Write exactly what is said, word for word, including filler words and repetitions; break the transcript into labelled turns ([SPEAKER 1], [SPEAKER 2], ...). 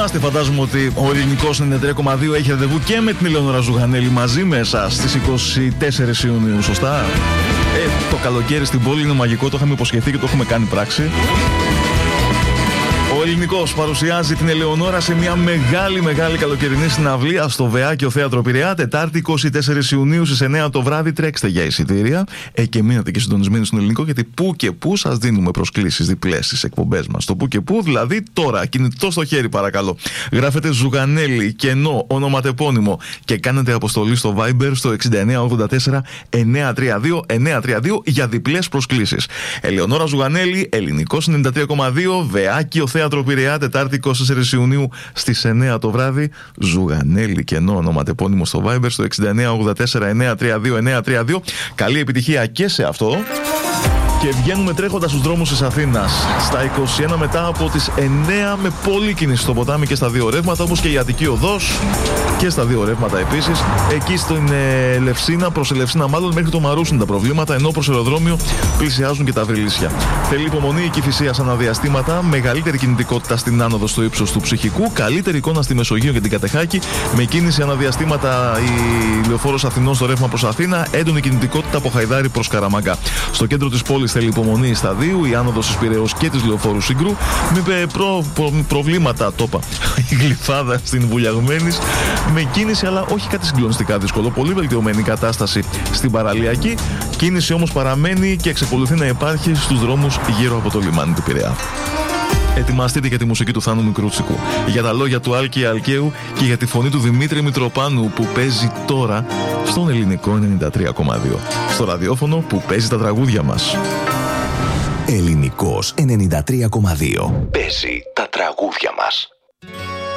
[SPEAKER 1] Θυμάστε, φαντάζομαι, ότι ο Ελληνικός ενενήντα τρία κόμμα δύο έχει ραντεβού και με την Ελεονόρα Ζουγανέλη μαζί με εσάς στις είκοσι τέσσερις Ιουνίου, σωστά? Ε, το καλοκαίρι στην πόλη είναι μαγικό, το είχαμε υποσχεθεί και το έχουμε κάνει πράξη. Ο Ελληνικός παρουσιάζει την Ελεονόρα σε μια μεγάλη μεγάλη καλοκαιρινή συναυλία στο Βεάκιο Θέατρο Πειραιά, Τετάρτη είκοσι τέσσερις Ιουνίου στις εννιά το βράδυ. Τρέξτε για εισιτήρια ε, και μείνετε και συντονισμένοι στον Ελληνικό, γιατί που και που σας δίνουμε προσκλήσεις διπλές στις εκπομπές μας. Το που και που, δηλαδή τώρα, κινητό στο χέρι παρακαλώ. Γράφετε Ζουγανέλη, κενό, ονοματεπώνυμο και κάνετε αποστολή στο Viber στο εξήντα εννιά ογδόντα τέσσερα εννιακόσια τριάντα δύο εννιακόσια τριάντα δύο για διπλές προσκλήσεις. Ελεονόρα Ζουγανέλη, Ελληνικός ενενήντα τρία κόμμα δύο, Βεάκιο Θέατρο Πειραιά, Τετάρτη είκοσι τέσσερις Ιουνίου στις εννιά το βράδυ. Ζουγανέλη, κενό, ονοματεπώνυμο στο Viber στο εξήντα εννιά ογδόντα τέσσερα εννιακόσια τριάντα δύο εννιακόσια τριάντα δύο. Καλή επιτυχία και σε αυτό. Και βγαίνουμε τρέχοντας στους δρόμους της Αθήνας στα είκοσι ένα μετά από τις εννιά, με πολλή κίνηση στο ποτάμι και στα δύο ρεύματα, όπως και η Αττική Οδός και στα δύο ρεύματα επίσης. Εκεί στην ε, Λευσίνα, προς Ελευσίνα μάλλον, μέχρι το Μαρούσι είναι τα προβλήματα, ενώ προς αεροδρόμιο πλησιάζουν και τα Βρυλίσια. Θέλει υπομονή η Κηφισίας αναδιαστήματα, μεγαλύτερη κινητικότητα στην άνοδο στο ύψος του Ψυχικού, καλύτερη εικόνα στη Μεσογείο και την Κατεχάκη, με κίνηση αναδιαστήματα η Λεωφόρος Αθηνών στο ρεύμα προς Αθήνα, έντονη κινητικότητα από Χαϊδάρη προς Καραμαγκά. Στο κέντρο της πόλης θέλει υπομονή στα δύο, η άνοδος της Πειραιώς και της Λεωφόρου Σύγκρου, με προ, προ, προβλήματα, τόπα, η Γλυφάδα στην Βουλιαγμένης, με κίνηση αλλά όχι κάτι συγκλονιστικά δύσκολο, πολύ βελτιωμένη κατάσταση στην Παραλιακή. Κίνηση όμως παραμένει και εξακολουθεί να υπάρχει στους δρόμους γύρω από το λιμάνι του Πειραιά. Ετοιμαστείτε για τη μουσική του Θάνου Μικρούτσικου, για τα λόγια του Άλκη Αλκαίου και για τη φωνή του Δημήτρη Μητροπάνου που παίζει τώρα στον Ελληνικό ενενήντα τρία κόμμα δύο, στο ραδιόφωνο που παίζει τα τραγούδια μας.
[SPEAKER 2] Ελληνικός ενενήντα τρία κόμμα δύο. Παίζει τα τραγούδια μας.